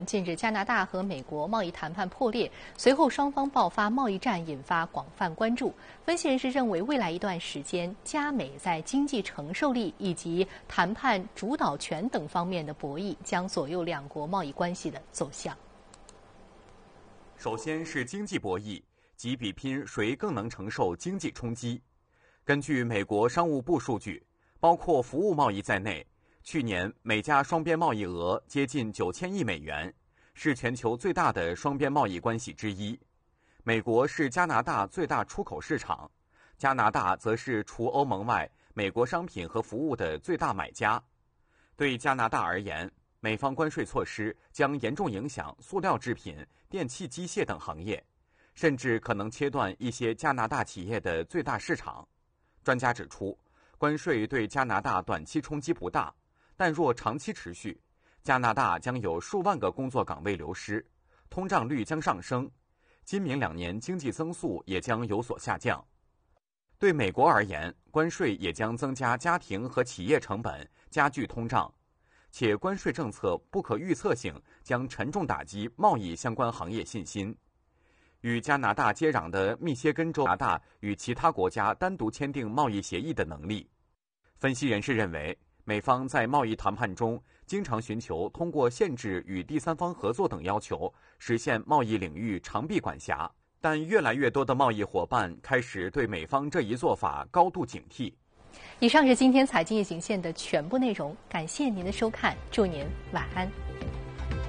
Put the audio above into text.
近日，加拿大和美国贸易谈判破裂，随后双方爆发贸易战，引发广泛关注。分析人士认为，未来一段时间，加美在经济承受力以及谈判主导权等方面的博弈，将左右两国贸易关系的走向。 首先是经济博弈，即比拼谁更能承受经济冲击。根据美国商务部数据，包括服务贸易在内，去年美加双边贸易额接近9000亿美元，是全球最大的双边贸易关系之一。美国是加拿大最大出口市场，加拿大则是除欧盟外美国商品和服务的最大买家。对加拿大而言，美方关税措施将严重影响塑料制品、电气机械等行业，甚至可能切断一些加拿大企业的最大市场。专家指出，关税对加拿大短期冲击不大，但若长期持续，加拿大将有数万个工作岗位流失，通胀率将上升，今明2年经济增速也将有所下降。对美国而言，关税也将增加家庭和企业成本，加剧通胀，且关税政策不可预测性将沉重打击贸易相关行业信心。与加拿大接壤的密歇根州，加拿大与其他国家单独签订贸易协议的能力。分析人士认为，美方在贸易谈判中经常寻求通过限制与第三方合作等要求，实现贸易领域长臂管辖，但越来越多的贸易伙伴开始对美方这一做法高度警惕。 以上是今天财经夜行线的全部内容，感谢您的收看，祝您晚安。